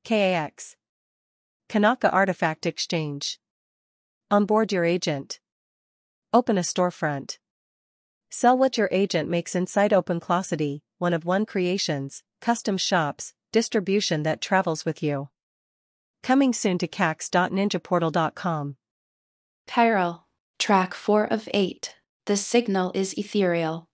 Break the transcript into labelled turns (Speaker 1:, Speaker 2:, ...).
Speaker 1: KAX. Kanaka Artifact Exchange. Onboard your agent. Open a storefront. Sell what your agent makes inside OpenClocity, one-of-one creations, custom shops, distribution that travels with you. Coming soon to cax.ninjaportal.com.
Speaker 2: Chiral. Track 4 of 8. The signal is ethereal.